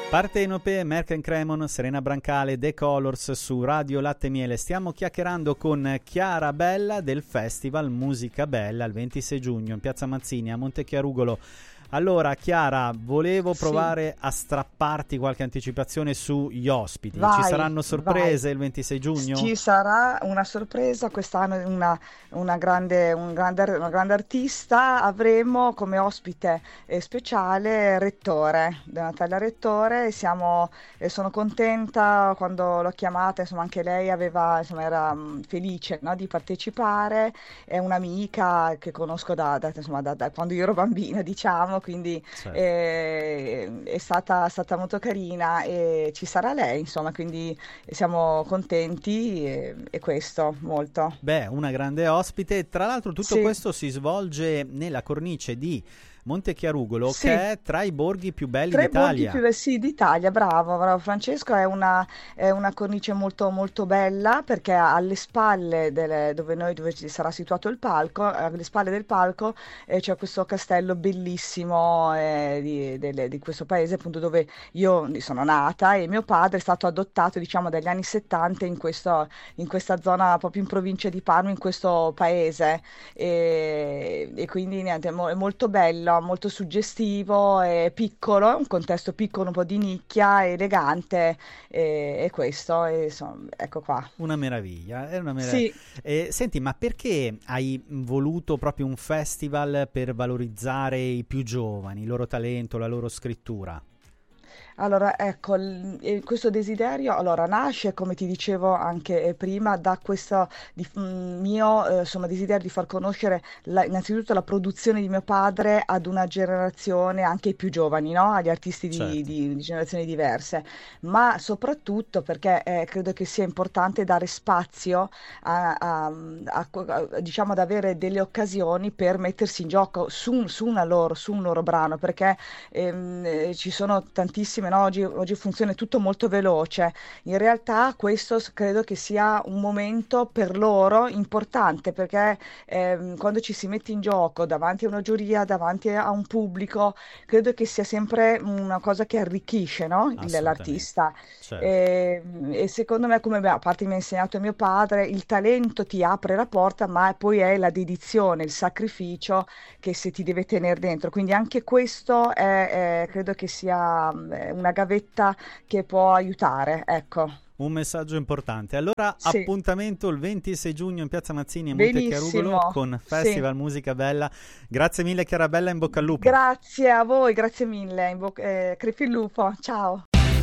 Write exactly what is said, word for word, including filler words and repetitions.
Partenopee, Merck and Cremon, Serena Brancale, The Colors su Radio Latte e Miele. Stiamo chiacchierando con Chiara Bella del Festival Musica Bella il ventisei giugno in Piazza Mazzini a Montechiarugolo. Allora Chiara, volevo provare sì. a strapparti qualche anticipazione sugli ospiti. Vai, Ci saranno sorprese vai. il ventisei giugno? Ci sarà una sorpresa, quest'anno una, una, grande, un grande, una grande artista. Avremo come ospite eh, speciale Rettore, Natalia Rettore, e siamo, eh, sono contenta quando l'ho chiamata, insomma anche lei aveva, insomma, era mh, felice, no, di partecipare. È un'amica che conosco da, da, insomma, da, da quando io ero bambina, diciamo, quindi certo. eh, è stata, stata molto carina e ci sarà lei, insomma, quindi siamo contenti e, e questo molto. Beh, una grande ospite. Tra l'altro tutto Sì. questo si svolge nella cornice di Montechiarugolo, Sì. che è tra i borghi più belli Tre d'Italia. borghi più sì, d'Italia, bravo, bravo Francesco, è una, è una cornice molto, molto bella perché alle spalle delle, dove, noi, dove ci sarà situato il palco, alle spalle del palco eh, c'è questo castello bellissimo eh, di, delle- di questo paese, appunto dove io sono nata e mio padre è stato adottato, diciamo, dagli anni settanta in, questo, in questa zona, proprio in provincia di Parma, in questo paese. E, e quindi niente, è mo- è molto bello, molto suggestivo, è piccolo, un contesto piccolo, un po' di nicchia, elegante, e, e questo, e, insomma, ecco qua. Una meraviglia, è una meraviglia. Sì. Eh, senti, ma perché hai voluto proprio un festival per valorizzare i più giovani, il loro talento, la loro scrittura? Allora, ecco, il- eh, questo desiderio, allora, nasce, come ti dicevo anche eh, prima, da questo di- mm, mio, eh, insomma, desiderio di far conoscere la- innanzitutto la produzione di mio padre ad una generazione, anche ai più giovani, no? Agli artisti di, Certo. di- di generazioni diverse, ma soprattutto perché eh, credo che sia importante dare spazio a, a- a- a- diciamo, ad avere delle occasioni per mettersi in gioco su, su una loro, su un loro brano, perché ehm, eh, ci sono tantissime, no? Oggi, oggi funziona tutto molto veloce. In realtà questo s- credo che sia un momento per loro importante perché ehm, quando ci si mette in gioco davanti a una giuria, davanti a un pubblico, credo che sia sempre una cosa che arricchisce, no? Il- Assolutamente, l'artista. certo. E, e secondo me, come beh, a parte mi ha insegnato mio padre, il talento ti apre la porta, ma poi è la dedizione, il sacrificio che si ti deve tenere dentro. Quindi anche questo è, è- credo che sia mm, è una gavetta che può aiutare, ecco. Un messaggio importante. Allora, Sì, appuntamento il ventisei giugno in Piazza Mazzini a Montechiarugolo benissimo. con Sì. Festival Musica Bella. Grazie mille Chiara Bella, in bocca al lupo. Grazie a voi, grazie mille. In bo- eh, crepi il lupo. Ciao.